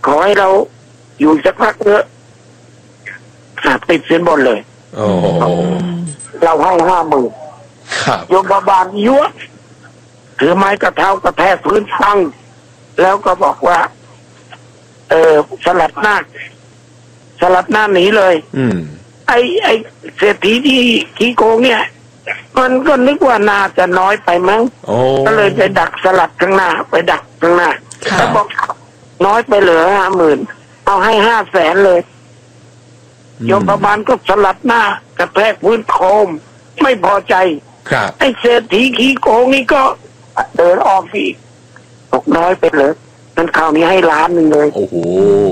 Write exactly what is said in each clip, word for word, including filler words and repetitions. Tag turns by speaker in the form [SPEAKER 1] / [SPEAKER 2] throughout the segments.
[SPEAKER 1] ขอให้เราอยู่สักพักเถอะติดสินบนเลย
[SPEAKER 2] โอ้
[SPEAKER 1] เราให้ห้าหมื่นโยมบาลยั่วถือไม้กระเท้ากระแทกพื้นฟังแล้วก็บอกว่าเออสลัดหน้าสลัดหน้าหนีเลย
[SPEAKER 2] อืม
[SPEAKER 1] ไอ้ไอ้เศรษฐีที่ขี้โกงเนี่ยมันก็นึกว่านาจะน้อยไปมั้งก็เลยไปดักสลัดข้างหน้าไปดักข้างหน้าแล้วบอกน้อยไปเหลือห้าหมื่นเอาให้ห้าแสนเลยโยมประมาณก็สลัดหน้ากระแทกพื้นโคมไม่พอใจไอ้เศรษฐีขี้โกงนี่ก็เดินออกอีกตกน้อยไปเลยนั้นคราวนี้ให้ล้านหนึ่งเลย
[SPEAKER 2] โอ้โห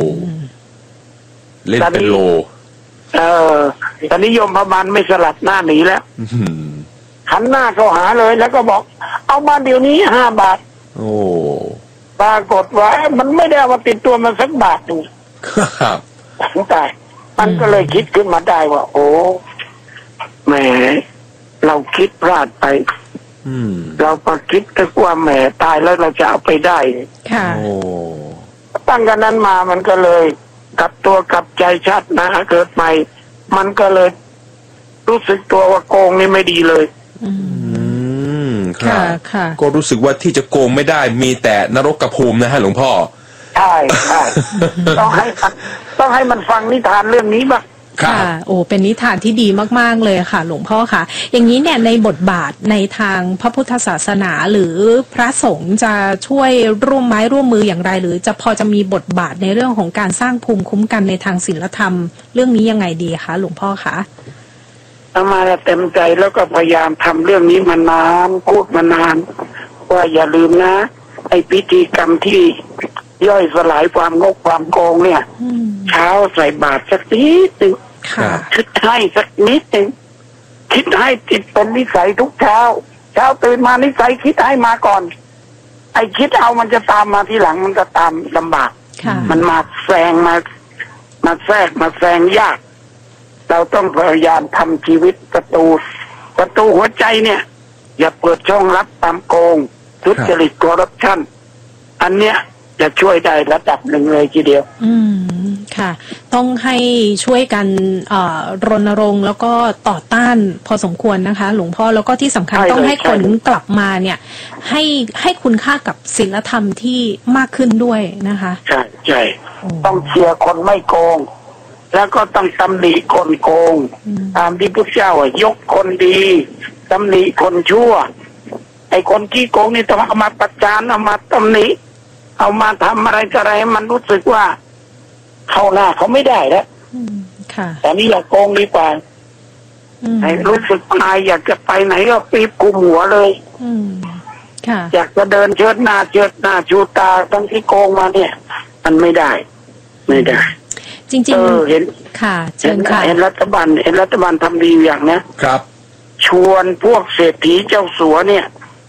[SPEAKER 2] เล่นเป็นโล
[SPEAKER 1] เออตอนนี้โยมประมาณไม่สลัดหน้าหนีแล้วหันหน้าเข้าหาเลยแล้วก็บอกเอามาเดี๋ยวนี้ห้าบาท
[SPEAKER 2] โอ้
[SPEAKER 1] ปรากฏว่ามันไม่ได้เอามาติดตัวมาสักบาทหนึ่ง
[SPEAKER 2] ครับ
[SPEAKER 1] ตายมันก็เลยคิดขึ้นมาได้ว่าโอ้แหมเราคิดพลาดไปเราพอคิดก็กว่าแหมตายแล้วเราจะเอาไปได้
[SPEAKER 3] ค่ะโอ้
[SPEAKER 1] ตั้งกันนั้นมามันก็เลยกลับตัวกลับใจชาตินะเกิดใหม่มันก็เลยรู้สึกตัวว่าโกงนี่ไม่ดีเลย
[SPEAKER 2] อืมค่ะค่ะก็รู้สึกว่าที่จะโกงไม่ได้มีแต่นรกกระภูมินะฮะหลวงพ่อ
[SPEAKER 1] ใช่ใช่ต้องให้ต้องให้มันฟังนิทานเรื่องนี้บ้าง
[SPEAKER 3] ค่ะโอ้เป็นนิทานที่ดีมากๆเลยค่ะหลวงพ่อค่ะอย่างนี้เนี่ยในบทบาทในทางพระพุทธศาสนาหรือพระสงฆ์จะช่วยร่วมไม้ร่วมมืออย่างไรหรือจะพอจะมีบทบาทในเรื่องของการสร้างภูมิคุ้มกันในทางศีลธรรมเรื่องนี้ยังไงดีคะหลวงพ่อคะ
[SPEAKER 1] อามาเต็มใจแล้วก็พยายามทำเรื่องนี้มานานพูดมานานว่าอย่าลืมนะไอ้พิธีกรรมที่ย่อยสลายความงกความโกงเนี่ยเช้าใส่บาตรสักนิดหนึ่งคิดให้สักนิดหนึ่งคิดให้ติดเป็นนิสัยทุกเช้าเช้าตื่นมานิสัยคิดให้มาก่อนไอ้คิดเอามันจะตามมาทีหลังมันก็ตามลำบากมันมาแซงมามาแทรกมาแซงยากเราต้องพยายามทำชีวิตประตูประตูหัวใจเนี่ยอย่าเปิดช่องรับตามโกงทุจริตคอร์รัปชันอันเนี้ยจะช่วยได้ระดับหนึ่งเลยทีเดียว
[SPEAKER 3] อืมค่ะต้องให้ช่วยกันรณรงค์แล้วก็ต่อต้านพอสมควรนะคะหลวงพ่อแล้วก็ที่สำคัญต้องให้คนกลับมาเนี่ยให้ให้คุณค่ากับศีลธรรมที่มากขึ้นด้วยนะคะ
[SPEAKER 1] ใช่ใช่ต้องเชียร์คนไม่โกงแล้วก็ต้องตำหนิคนโกงตามที่พุทธเจ้ายกคนดีตำหนิคนชั่วไอ้คนขี้โกงนี่ต้องเอามาประจานเอามาตำหนิเอามาทำอะไรก็อะไรมันรู้สึกว่าเข้าหน้าเขาไม่ได้แล้วแต่นี่อย่าโกงดีกว่าให้รู้สึกอายอยากจะไปไหนก็ปีบกุมหัวเลยอยากจะเดินเชิดหน้าเชิดหน้าชูตาทั้งที่โกงมาเนี่ยมันไม่ได้ไม่ได้
[SPEAKER 3] จริงๆ
[SPEAKER 1] เออเห็น
[SPEAKER 3] ค่ะเชิญค่ะ
[SPEAKER 1] เห็นรัฐบาลเห็นรัฐบาลทำดีอย่างนะครับชวนพวกเศรษฐีเจ้าสัวเนี่ย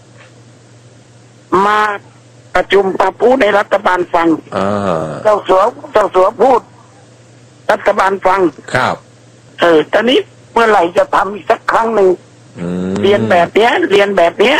[SPEAKER 1] มาประชุมมาพูดในรัฐบาลฟังเจ้าสัวเจ้าสัวพูดรัฐบาลฟัง
[SPEAKER 2] ครับ
[SPEAKER 1] เออตอนนี้เมื่อไหร่จะทำอีกสักครั้งหนึ่งเรียนแบบเนี้ยเรียนแบบเนี้ย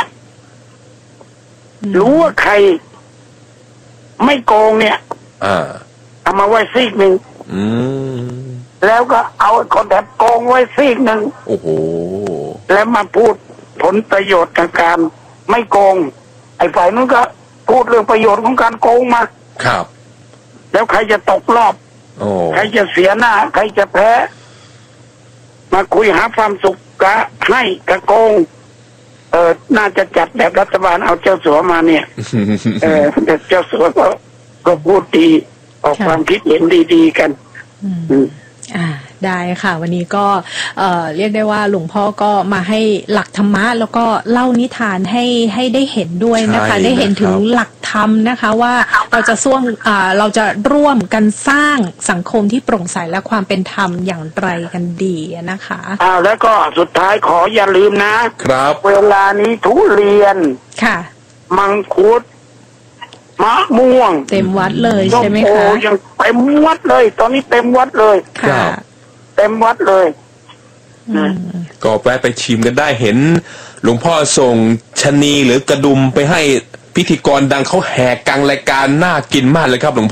[SPEAKER 1] รู้ว่าใครไม่โกงเนี่ยเอามาไว้ซีกหนึ่งแล้วก็เอาคนแบบโกงไว้ซีกหนึ่ง
[SPEAKER 2] โอ้โห
[SPEAKER 1] แล้วมาพูดผลประโยชน์ทางการไม่โกงไอ้ฝ่ายนู้นก็พูดเรื่องประโยชน์ของการโกงมา
[SPEAKER 2] ครับ
[SPEAKER 1] แล้วใครจะตกรอบใครจะเสียหน้าใครจะแพ้มาคุยหาความสุขกะให้กะโกงเออน่าจะจัดแบบรัฐบาลเอาเจ้าสัวมาเนี่ย เออแต่เจ้าสัวก็ก็พูดดีออกความคิดเห็นดีๆกัน
[SPEAKER 3] อ่าได้ค่ะวันนี้ก็เอ่อเรียกได้ว่าหลวงพ่อก็มาให้หลักธรรมะแล้วก็เล่านิทานให้ให้ได้เห็นด้วยนะคะได้เห็นถึงหลักธรรมนะคะว่าเราจะส่วงอ่าเราจะร่วมกันสร้างสังคมที่โปร่งใสและความเป็นธรรมอย่างไรกันดีนะคะ
[SPEAKER 1] อ้าวแล้วก็สุดท้ายขออย่าลืมนะครับเวลานี้ทุเรียน
[SPEAKER 3] ค่ะ
[SPEAKER 1] มังคุดมะม่วง
[SPEAKER 3] เต็มวัดเลยใช่ไหมคะโอ้
[SPEAKER 1] ยังเต็มวัดเลยตอนนี้เต็มวัดเลย
[SPEAKER 3] ค่ะ
[SPEAKER 1] เต็มวัดเลย
[SPEAKER 2] ก็แวะไปชิมกันได้เห็นหลวงพ่อส่งชะนีหรือกระดุมไปให้พิธีกรดังเขาแห่กลางรายการน่ากินมากเลยครับหลวงพ่อ